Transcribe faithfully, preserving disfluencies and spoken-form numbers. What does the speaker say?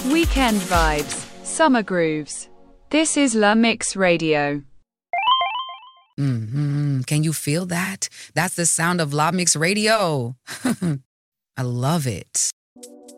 Weekend vibes, summer grooves. This is La Mix Radio. Mm-hmm. Can you feel that? That's the sound of La Mix Radio. I love it.